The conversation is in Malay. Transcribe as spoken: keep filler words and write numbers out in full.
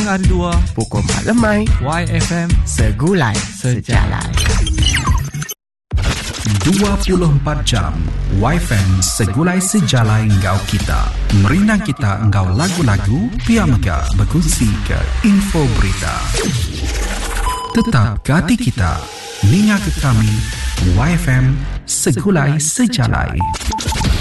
hari dua, pukul empat lemai. Y F M Segulai Sejalan. dua puluh empat jam Y F M Segulai Sejalan engkau kita. Merinang kita engkau lagu-lagu, pihak mega berkongsi ke info berita. Tetap ke hati kita, ninga ke kami. Y F M Segulai Sejalan.